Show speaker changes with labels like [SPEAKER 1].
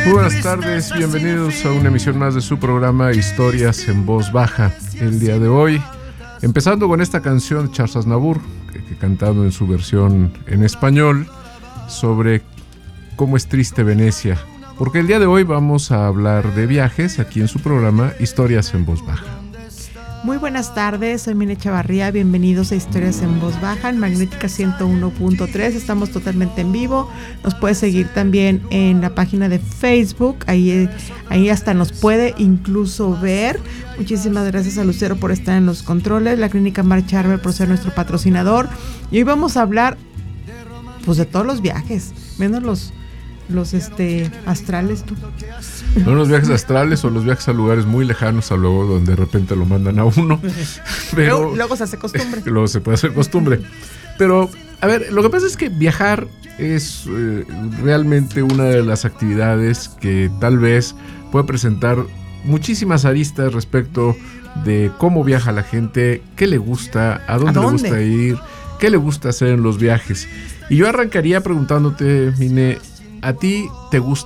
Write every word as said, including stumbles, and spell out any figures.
[SPEAKER 1] Muy buenas tardes, bienvenidos a una emisión más de su programa Historias en Voz Baja. El día de hoy, empezando con esta canción de Charles Aznavour, que, que cantado en su versión en español, sobre cómo es triste Venecia. Porque el día de hoy vamos a hablar de viajes aquí en su programa Historias en Voz Baja.
[SPEAKER 2] Muy buenas tardes, soy Mine Chavarría, bienvenidos a Historias en Voz Baja, en Magnética ciento uno punto tres, estamos totalmente en vivo, nos puede seguir también en la página de Facebook, ahí, ahí hasta nos puede incluso ver. Muchísimas gracias a Lucero por estar en los controles, la Clínica Marcha Arbel por ser nuestro patrocinador, y hoy vamos a hablar pues de todos los viajes, menos los los este astrales, tú.
[SPEAKER 1] No los viajes astrales o los viajes a lugares muy lejanos, a luego donde de repente lo mandan a uno. Pero
[SPEAKER 2] luego, luego se hace costumbre.
[SPEAKER 1] Luego se puede hacer costumbre. Pero, a ver, lo que pasa es que viajar es eh, realmente una de las actividades que tal vez puede presentar muchísimas aristas respecto de cómo viaja la gente, qué le gusta, a dónde, ¿A dónde? le gusta ir, qué le gusta hacer en los viajes. Y yo arrancaría preguntándote, Mine, ¿a ti te gusta